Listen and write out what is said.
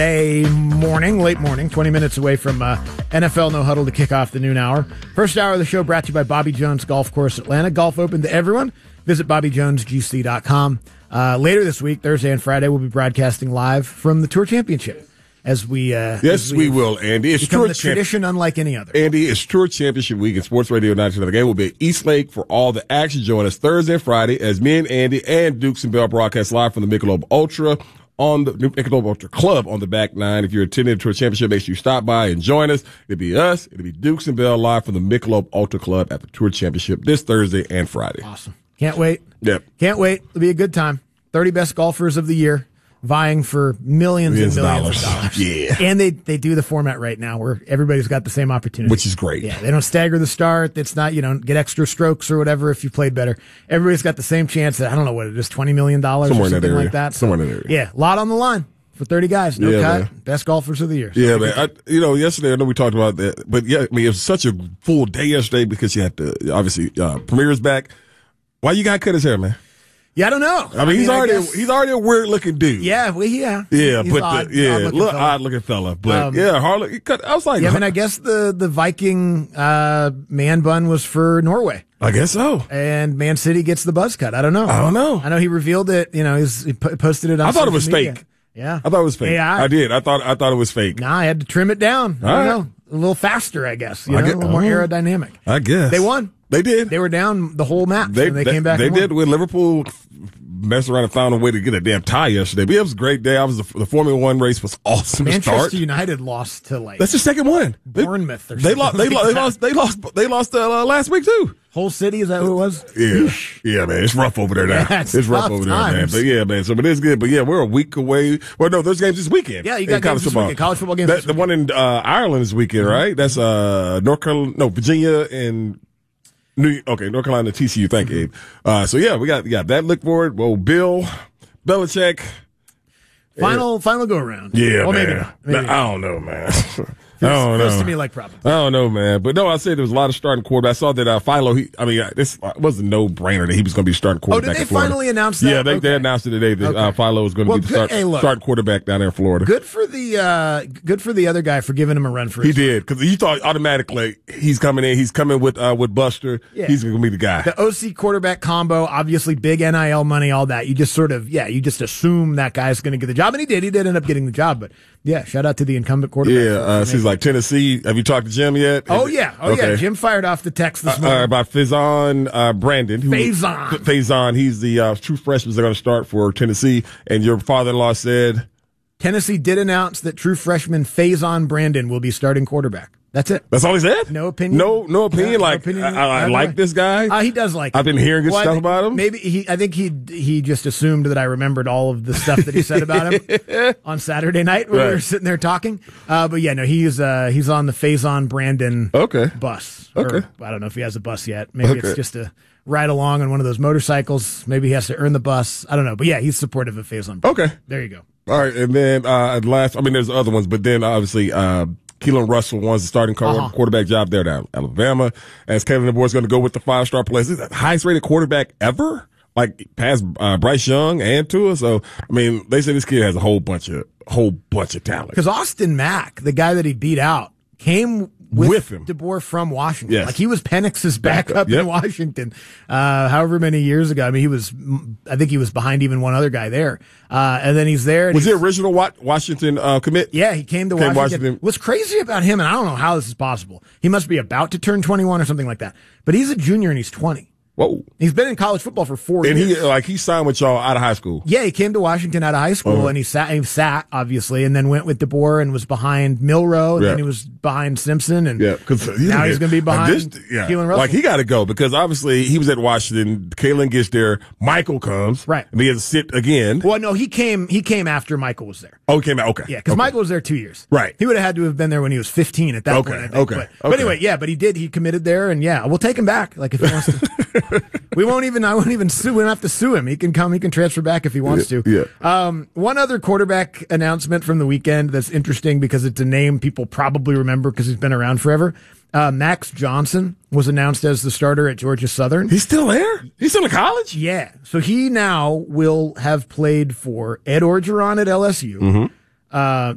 Late morning, 20 minutes away from NFL No Huddle to kick off the noon hour. First hour of the show brought to you by Bobby Jones Golf Course Atlanta. Golf open to everyone. Visit BobbyJonesGC.com. Later this week, Thursday and Friday, we'll be broadcasting live from the Tour Championship. As we we will, Andy. It's Tour tradition unlike any other. Andy, it's Tour Championship week in Sports Radio 910. The game will be at East Lake for all the action. Join us Thursday and Friday as me and Andy and Dukes and Bell broadcast live from the Michelob Ultra on the Michelob Ultra Club on the back nine. If you're attending the Tour Championship, make sure you stop by and join us. It'll be us. It'll be Dukes and Bell live from the Michelob Ultra Club at the Tour Championship this Thursday and Friday. Awesome. Can't wait. Yep. Can't wait. It'll be a good time. 30 best golfers of the year, vying for millions and millions of dollars. Yeah. And they do the format right now where everybody's got the same opportunity. Which is great. Yeah. They don't stagger the start. It's not, get extra strokes or whatever if you played better. Everybody's got the same chance at, I don't know what it is, $20 million or something like that. Somewhere in that area. Yeah. A lot on the line for 30 guys. No cut. Man. Best golfers of the year. So man. Yesterday, I know we talked about that, but yeah, it was such a full day yesterday because you had to, obviously, Premier's back. Why you got to cut his hair, man? Yeah, I don't know. I mean, he's already a weird looking dude. Yeah, well, yeah. Yeah, he's but odd looking fella. But Harley, I was like, I mean, I guess the Viking man bun was for Norway. I guess so. And Man City gets the buzz cut. I don't know. I know he revealed it. He posted it on. I thought it was media. fake. Yeah, I thought it was fake. Yeah, I did. I thought it was fake. Nah, I had to trim it down. I don't know, a little faster, I guess. A little more aerodynamic. I guess they won. They did. They were down the whole match. They came back. They did. When Liverpool messed around and found a way to get a damn tie yesterday. But it was a great day. The Formula One race was awesome. Manchester United lost to that's the second one. Bournemouth. They lost last week too. Whole City, is that who it was? Yeah, man. It's rough over there now. It's rough over there, man. But yeah, man. But it's good. But yeah, we're a week away. Well, no, there's games this weekend. Yeah, you got games this weekend. College football games. The one in Ireland this weekend, right? That's Virginia and North Carolina, TCU. Thank you, Abe. So yeah, we got that. Look forward. Well, Bill Belichick. Final go around. Yeah, well, man. Maybe not. I don't know, man. Feels to me like probably. I don't know, man. But no, I said there was a lot of starting quarterbacks. I saw that Philo. This was a no-brainer that he was going to be starting quarterback. Did they finally announce that? Yeah, they announced it today that Philo was going to be the starting quarterback down there in Florida. Good for the other guy for giving him a run for his. He did, because you thought automatically he's coming in. He's coming with Buster. Yeah. He's going to be the guy. The OC quarterback combo, obviously big NIL money, all that. You just you just assume that guy's going to get the job, and he did. He did end up getting the job, but yeah, shout out to the incumbent quarterback. Yeah, seems like Tennessee. Have you talked to Jim yet? Yeah. Jim fired off the text this morning about Faison Brandon. Faison. He's the true freshman they're going to start for Tennessee. And your father-in-law said Tennessee did announce that true freshman Faison Brandon will be starting quarterback. That's it. That's all he said? No opinion. No opinion. I like this guy. He does like. I've been hearing good stuff about him. Maybe I think he just assumed that I remembered all of the stuff that he said about him on Saturday night when we were sitting there talking. But yeah, no, he's on the Faison Brandon bus. Okay. Or, I don't know if he has a bus yet. Maybe it's just a ride along on one of those motorcycles. Maybe he has to earn the bus. I don't know. But yeah, he's supportive of Faison Brandon. Okay. There you go. All right, and then there's other ones, but then obviously Keelan Russell wants the starting quarterback job there at Alabama. As Kevin DeBoer's going to go with the 5-star player. This is the highest rated quarterback ever, like past Bryce Young and Tua. So, I mean, they say this kid has a whole bunch of talent. Because Austin Mack, the guy that he beat out, came with him. DeBoer from Washington. Yes. Like he was Penix's backup in Washington, however many years ago. I mean, I think he was behind even one other guy there. And then he's there. Was he original Washington commit? Yeah, he came to Washington. What's crazy about him, and I don't know how this is possible, he must be about to turn 21 or something like that, but he's a junior and he's 20. Whoa. He's been in college football for 4 years. And he signed with y'all out of high school. Yeah, he came to Washington out of high school, and he sat, obviously, and then went with DeBoer and was behind Milroe, and then he was behind Simpson, and now he's going to be behind Keelan Russell. Like, he got to go, because obviously he was at Washington. Kalen gets there. Michael comes. Right. And he has to sit again. Well, no, he came after Michael was there. Oh, he came out. Okay. Yeah, because Michael was there 2 years. Right. He would have had to have been there when he was 15 at that point, I think. But anyway, but he did. He committed there, and we'll take him back, like, if he wants to. I won't even sue. We don't have to sue him. He can come. He can transfer back if he wants to. Yeah. One other quarterback announcement from the weekend that's interesting because it's a name people probably remember because he's been around forever. Max Johnson was announced as the starter at Georgia Southern. He's still there? He's still in college? Yeah. So he now will have played for Ed Orgeron at LSU. Mm-hmm.